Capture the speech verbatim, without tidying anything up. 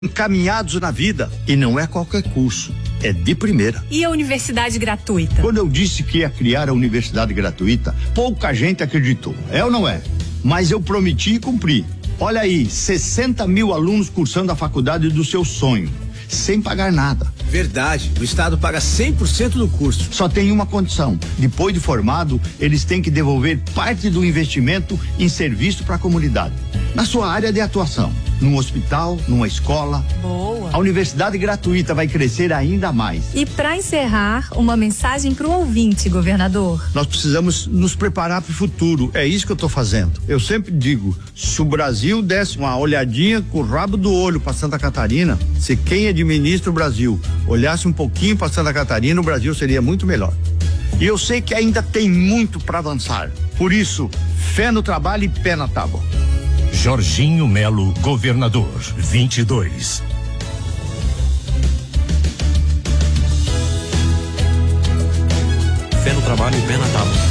encaminhados na vida. E não é qualquer curso, é de primeira. E a universidade gratuita? Quando eu disse que ia criar a universidade gratuita, pouca gente acreditou. É ou não é? Mas eu prometi e cumpri. Olha aí, sessenta mil alunos cursando a faculdade do seu sonho, sem pagar nada. Verdade, o Estado paga cem por cento do curso. Só tem uma condição: depois de formado, eles têm que devolver parte do investimento em serviço para a comunidade, na sua área de atuação, num hospital, numa escola. Boa. A universidade gratuita vai crescer ainda mais. E para encerrar, uma mensagem para o ouvinte, governador. Nós precisamos nos preparar para o futuro. É isso que eu estou fazendo. Eu sempre digo, se o Brasil desse uma olhadinha com o rabo do olho para Santa Catarina, se quem administra o Brasil olhasse um pouquinho para Santa Catarina, o Brasil seria muito melhor. E eu sei que ainda tem muito para avançar. Por isso, fé no trabalho e pé na tábua. Jorginho Melo, governador, vinte e dois. Fé no trabalho e pé na tábua.